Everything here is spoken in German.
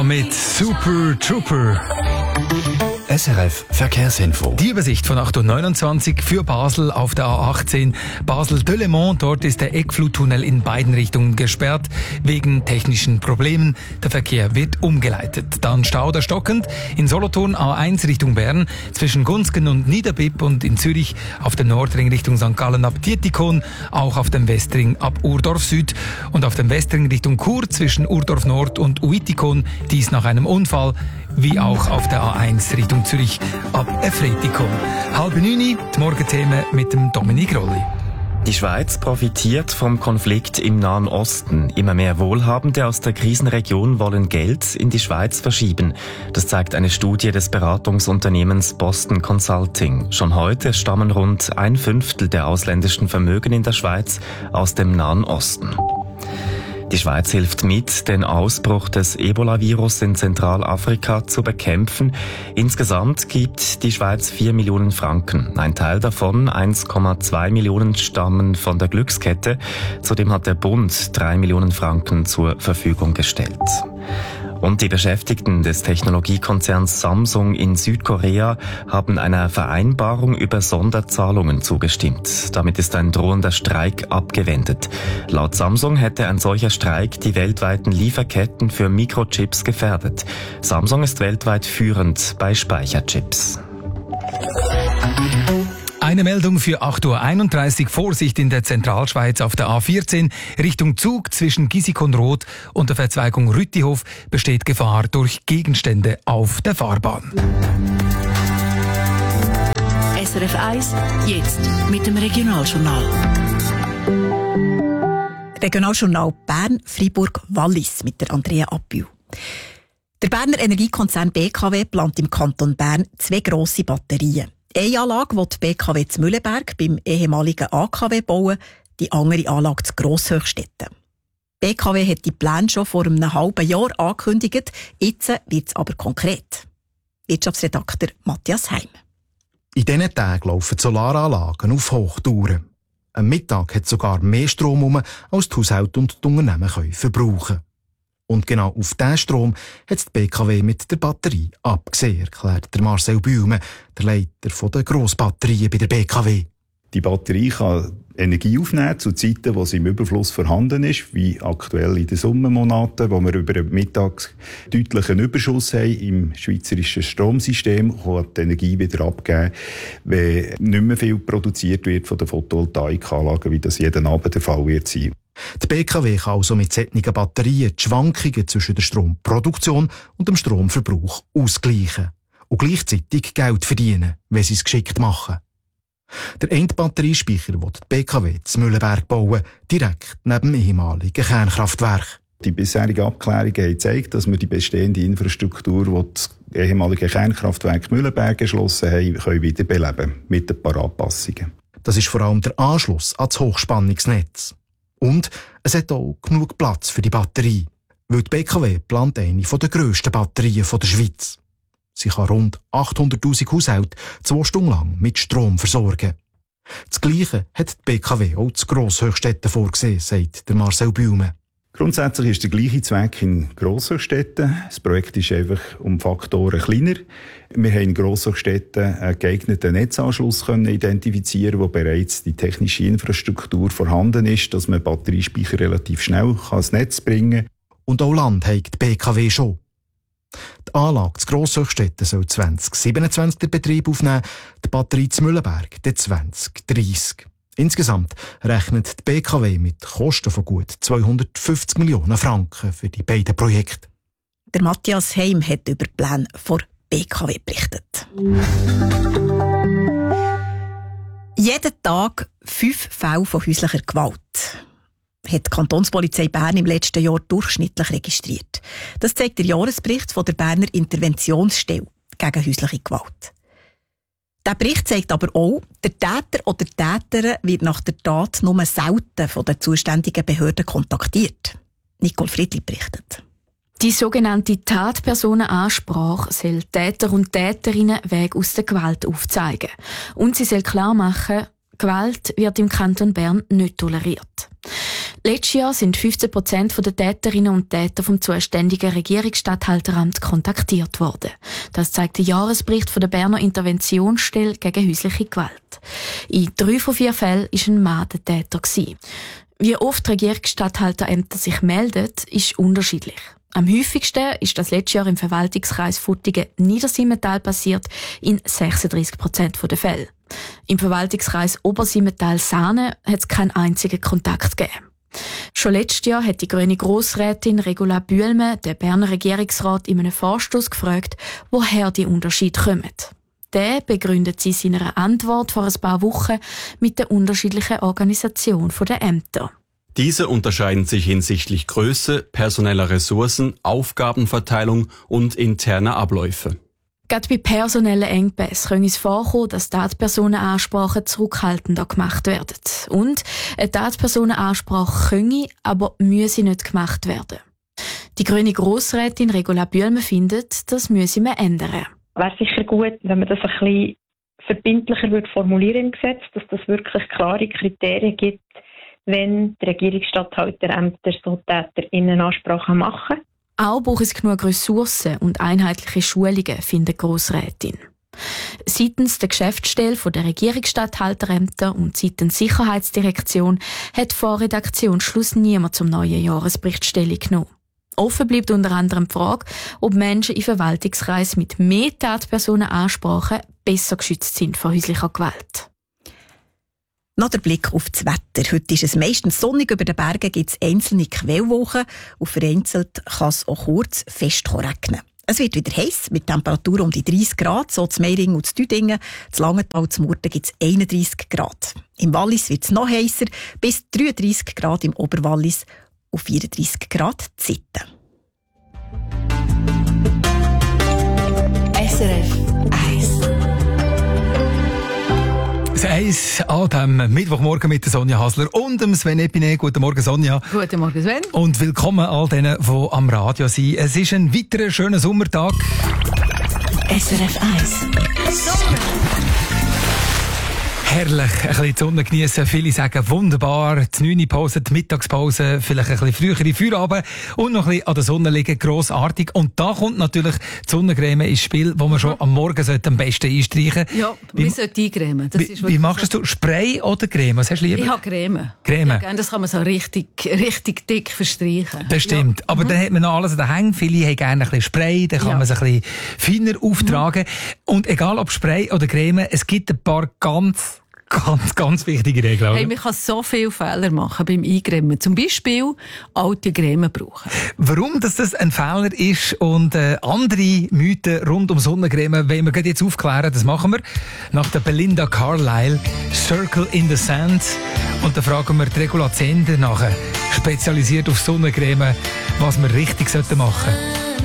Mit Super Trooper. SRF Verkehrsinfo. Die Übersicht von 8.29 Uhr für Basel auf der A18 Basel-Delemont. Dort ist der Eckfluttunnel in beiden Richtungen gesperrt wegen technischen Problemen. Der Verkehr wird umgeleitet. Dann Stau oder stockend in Solothurn A1 Richtung Bern zwischen Gunzgen und Niederbipp und in Zürich auf dem Nordring Richtung St. Gallen ab Dietikon, auch auf dem Westring ab Urdorf Süd und auf dem Westring Richtung Chur zwischen Urdorf Nord und Uitikon, dies nach einem Unfall, wie auch auf der A1 Richtung Zürich ab Efretikon. 8:30, die Morgenthemen mit dem Dominik Rolli. Die Schweiz profitiert vom Konflikt im Nahen Osten. Immer mehr Wohlhabende aus der Krisenregion wollen Geld in die Schweiz verschieben. Das zeigt eine Studie des Beratungsunternehmens Boston Consulting. Schon heute stammen rund 1/5 der ausländischen Vermögen in der Schweiz aus dem Nahen Osten. Die Schweiz hilft mit, den Ausbruch des Ebola-Virus in Zentralafrika zu bekämpfen. Insgesamt gibt die Schweiz 4 Millionen Franken. Ein Teil davon, 1,2 Millionen, stammen von der Glückskette. Zudem hat der Bund 3 Millionen Franken zur Verfügung gestellt. Und die Beschäftigten des Technologiekonzerns Samsung in Südkorea haben einer Vereinbarung über Sonderzahlungen zugestimmt. Damit ist ein drohender Streik abgewendet. Laut Samsung hätte ein solcher Streik die weltweiten Lieferketten für Mikrochips gefährdet. Samsung ist weltweit führend bei Speicherchips. Eine Meldung für 8.31 Uhr. Vorsicht in der Zentralschweiz auf der A14 Richtung Zug zwischen Gisikon-Roth und der Verzweigung Rüttihof besteht Gefahr durch Gegenstände auf der Fahrbahn. SRF 1, jetzt mit dem Regionaljournal. Regionaljournal Bern, Freiburg, Wallis mit der Andrea Appiu. Der Berner Energiekonzern BKW plant im Kanton Bern 2 grosse Batterien. Eine Anlage will die BKW zu Mühleberg beim ehemaligen AKW bauen, die andere Anlage zu Grosshöchstetten. Die BKW hat die Pläne schon vor einem halben Jahr angekündigt, jetzt wird es aber konkret. Wirtschaftsredakteur Matthias Heim. In diesen Tagen laufen die Solaranlagen auf Hochtouren. Am Mittag hat sogar mehr Strom rum, als die Haushalte und die Unternehmen verbrauchen können. Und genau auf diesen Strom hat die BKW mit der Batterie abgesehen, erklärt der Marcel Bühlmann, der Leiter der Grossbatterien bei der BKW. Die Batterie kann Energie aufnehmen zu Zeiten, wo sie im Überfluss vorhanden ist, wie aktuell in den Sommermonaten, wo wir über den Mittag deutlichen Überschuss haben im schweizerischen Stromsystem, kann die Energie wieder abgeben, wenn nicht mehr viel produziert wird von den Photovoltaikanlagen, wie das jeden Abend der Fall wird sein. Die BKW kann also mit solchen Batterien die Schwankungen zwischen der Stromproduktion und dem Stromverbrauch ausgleichen und gleichzeitig Geld verdienen, wenn sie es geschickt machen. Der eine Batteriespeicher will die BKW zu Mühleberg bauen, direkt neben dem ehemaligen Kernkraftwerk. Die bisherigen Abklärungen haben gezeigt, dass wir die bestehende Infrastruktur, die das ehemalige Kernkraftwerk Mühleberg erschlossen haben, können wiederbeleben mit ein paar Anpassungen. Das ist vor allem der Anschluss an das Hochspannungsnetz. Und es hat auch genug Platz für die Batterie, weil die BKW plant eine der grössten Batterien der Schweiz. Sie kann rund 800'000 Haushalte 2 Stunden lang mit Strom versorgen. Das Gleiche hat die BKW auch zu Grosshöchstetten vorgesehen, sagt der Marcel Bühlmann. Grundsätzlich ist der gleiche Zweck in Grosshöchstetten. Das Projekt ist einfach um Faktoren kleiner. Wir haben in Grosshöchstetten einen geeigneten Netzanschluss identifizieren, wo bereits die technische Infrastruktur vorhanden ist, dass man Batteriespeicher relativ schnell ans Netz bringen kann. Und auch Land hat die BKW schon. Die Anlage zu Grosshöchstetten soll 2027 den Betrieb aufnehmen, die Batterie zu Mühleberg dann 2030. Insgesamt rechnet die BKW mit Kosten von gut 250 Millionen Franken für die beiden Projekte. Der Matthias Heim hat über die Pläne der BKW berichtet. Jeden Tag 5 Fälle von häuslicher Gewalt hat die Kantonspolizei Bern im letzten Jahr durchschnittlich registriert. Das zeigt der Jahresbericht von der Berner Interventionsstelle gegen häusliche Gewalt. Der Bericht zeigt aber auch, der Täter oder die Täterin wird nach der Tat nur selten von den zuständigen Behörden kontaktiert. Nicole Friedli berichtet. Die sogenannte Tatpersonenansprache soll Täter und Täterinnen Weg aus der Gewalt aufzeigen. Und sie soll klar machen, Gewalt wird im Kanton Bern nicht toleriert. Letztes Jahr sind 15% der Täterinnen und Täter vom zuständigen Regierungsstatthalteramt kontaktiert worden. Das zeigt der Jahresbericht von der Berner Interventionsstelle gegen häusliche Gewalt. In 3 von 4 Fällen war ein Mann der Täter. Wie oft Regierungsstatthalterämter sich melden, ist unterschiedlich. Am häufigsten ist das letztes Jahr im Verwaltungskreis Frutigen-Niedersimmental passiert, in 36% der Fälle. Im Verwaltungskreis Obersimmental-Sahne hat es keinen einzigen Kontakt gegeben. Schon letztes Jahr hat die grüne Grossrätin Regula Bühlme den Berner Regierungsrat in einem Vorstoss gefragt, woher die Unterschiede kommen. Der begründet sie in seiner Antwort vor ein paar Wochen mit der unterschiedlichen Organisation der Ämter. Diese unterscheiden sich hinsichtlich Größe, personeller Ressourcen, Aufgabenverteilung und interner Abläufe. Gerade bei personellen Engpässen kann es vorkommen, dass Tatpersonenansprachen zurückhaltender gemacht werden. Und eine Tatpersonenansprache könne, aber müsse nicht gemacht werden. Die grüne Grossrätin Regula Bühlme findet, das müsse man ändern. Es wäre sicher gut, wenn man das ein bisschen verbindlicher formulieren im Gesetz, dass es wirklich klare Kriterien gibt, wenn die Regierungsstatthalterämter so TäterInnenansprachen machen. Auch braucht es genug Ressourcen und einheitliche Schulungen, findet die Grossrätin. Seitens der Geschäftsstelle der Regierungsstatthalterämter und seitens Sicherheitsdirektion hat vor Redaktionsschluss niemand zum neuen Jahresbericht Stellung genommen. Offen bleibt unter anderem die Frage, ob Menschen in Verwaltungskreisen mit mehr Tatpersonenansprachen besser geschützt sind vor häuslicher Gewalt. Noch der Blick auf das Wetter. Heute ist es meistens sonnig, über den Bergen gibt es einzelne Quellwolken und vereinzelt kann es auch kurz fest regnen. Es wird wieder heiß, mit Temperaturen um die 30 Grad, so zu Meiringen und zu Düdingen. Zu Langenthal und zu Murten gibt es 31 Grad. Im Wallis wird es noch heißer, bis 33 Grad im Oberwallis und 34 Grad Zitten. SRF 1. Das Eis an diesem Mittwochmorgen mit der Sonja Hasler und dem Sven Epine. Guten Morgen, Sonja. Guten Morgen, Sven. Und willkommen all denen, die am Radio sind. Es ist ein weiterer schöner Sommertag. SRF 1. Sommer. Herrlich, ein bisschen die Sonne geniessen. Viele sagen wunderbar. Die 9. Pause, die Mittagspause, vielleicht ein bisschen frühere Feierabend und noch ein bisschen an der Sonne liegen. Grossartig. Und da kommt natürlich die Sonnencreme ins Spiel, die man schon am Morgen am besten einstreichen sollte. Ja, wir sollten eincremen. Wie machst du? Spray oder Creme? Was hast du lieber? Ich habe Creme. Creme? Ja, das kann man so richtig dick verstreichen. Das stimmt. Ja. Aber dann hat man noch alles an den Hängen. Viele haben gerne ein bisschen Spray, dann kann man es ein bisschen feiner auftragen. Und egal ob Spray oder Creme, es gibt ein paar ganz wichtige Regeln. Hey, man kann so viele Fehler machen beim Eingremen. Zum Beispiel alte Creme brauchen. Warum das ein Fehler ist und andere Mythen rund um Sonnencreme, wollen wir jetzt aufklären, das machen wir nach der Belinda Carlisle, Circle in the Sand. Und da fragen wir die Regula Zender nachher, spezialisiert auf Sonnencreme, was wir richtig machen sollten.